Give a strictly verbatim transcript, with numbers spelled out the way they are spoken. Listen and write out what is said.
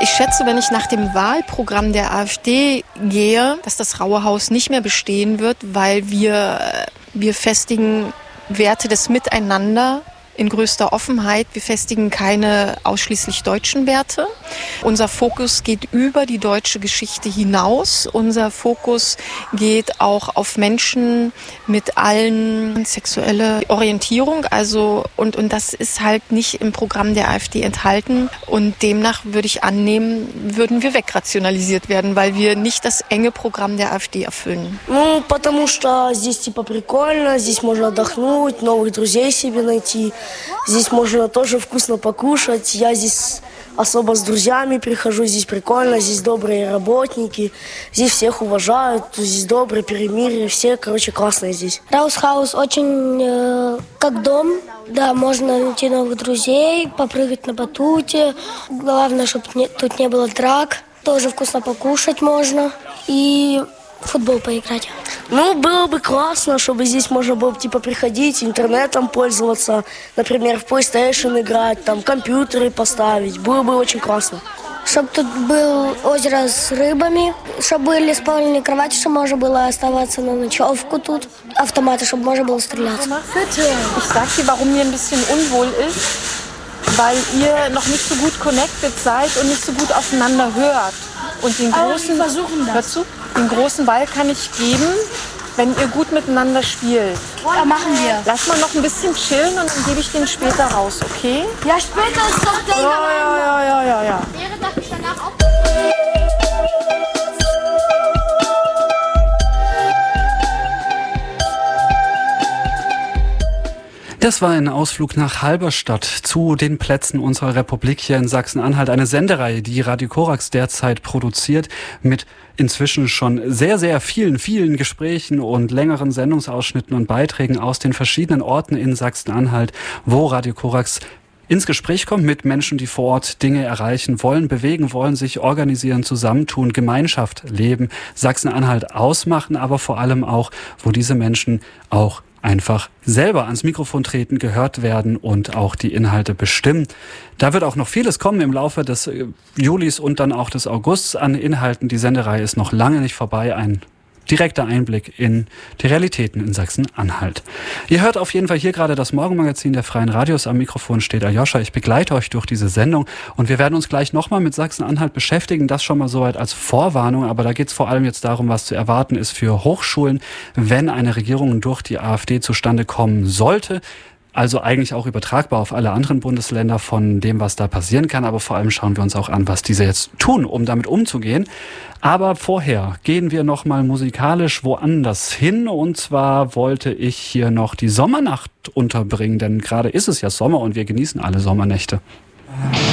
Ich schätze, wenn ich nach dem Wahlprogramm der AfD gehe, dass das Raue Haus nicht mehr bestehen wird, weil wir, wir festigen Werte des Miteinander in größter Offenheit. Wir festigen keine ausschließlich deutschen Werte. Unser Fokus geht über die deutsche Geschichte hinaus. Unser Fokus geht auch auf Menschen mit allen sexuelle Orientierung. Also und, und das ist halt nicht im Programm der AfD enthalten. Und demnach würde ich annehmen, würden wir wegrationalisiert werden, weil wir nicht das enge Programm der AfD erfüllen. Ну, потому что здесь типа прикольно, здесь можно отдохнуть, новых друзей себе найти. Здесь можно тоже вкусно покушать. Я здесь особо с друзьями прихожу. Здесь прикольно, здесь добрые работники. Здесь всех уважают. Здесь добрые, перемирие. Все, короче, классные здесь. Раус Хаус очень э, как дом. Да, можно найти новых друзей, попрыгать на батуте. Главное, чтобы не, тут не было драк. Тоже вкусно покушать можно. И в футбол поиграть. Ну, было бы классно, чтобы здесь можно было типа приходить, интернетом пользоваться, например, в PlayStation играть, там компьютеры поставить. Было бы очень классно. Чтобы тут был озеро с рыбами, чтобы были спальные кровати, чтобы можно было оставаться на ночевку тут. Автоматы, чтобы можно было стрелять. Ich sag dir, warum mir ein bisschen unwohl ist, weil ihr noch nicht so gut connected seid und nicht so gut aufeinander hört. Und den großen, hörst du? Den großen Ball kann ich geben, wenn ihr gut miteinander spielt. Ja, machen wir. Lass mal noch ein bisschen chillen und dann gebe ich den später raus, okay? Ja, später ist doch der. Ja, ja, ja, ja, ja, ja. Wäre darf ich danach auch. Das war ein Ausflug nach Halberstadt zu den Plätzen unserer Republik hier in Sachsen-Anhalt. Eine Sendereihe, die Radio Korax derzeit produziert mit inzwischen schon sehr, sehr vielen, vielen Gesprächen und längeren Sendungsausschnitten und Beiträgen aus den verschiedenen Orten in Sachsen-Anhalt, wo Radio Korax ins Gespräch kommt mit Menschen, die vor Ort Dinge erreichen wollen, bewegen wollen, sich organisieren, zusammentun, Gemeinschaft leben, Sachsen-Anhalt ausmachen, aber vor allem auch, wo diese Menschen auch einfach selber ans Mikrofon treten, gehört werden und auch die Inhalte bestimmen. Da wird auch noch vieles kommen im Laufe des Julis und dann auch des Augusts an Inhalten. Die Sendereihe ist noch lange nicht vorbei. Ein direkter Einblick in die Realitäten in Sachsen-Anhalt. Ihr hört auf jeden Fall hier gerade das Morgenmagazin der Freien Radios. Am Mikrofon steht Aljoscha. Ich begleite euch durch diese Sendung und wir werden uns gleich nochmal mit Sachsen-Anhalt beschäftigen. Das schon mal soweit als Vorwarnung, aber da geht es vor allem jetzt darum, was zu erwarten ist für Hochschulen, wenn eine Regierung durch die AfD zustande kommen sollte. Also eigentlich auch übertragbar auf alle anderen Bundesländer von dem, was da passieren kann. Aber vor allem schauen wir uns auch an, was diese jetzt tun, um damit umzugehen. Aber vorher gehen wir nochmal musikalisch woanders hin. Und zwar wollte ich hier noch die Sommernacht unterbringen, denn gerade ist es ja Sommer und wir genießen alle Sommernächte.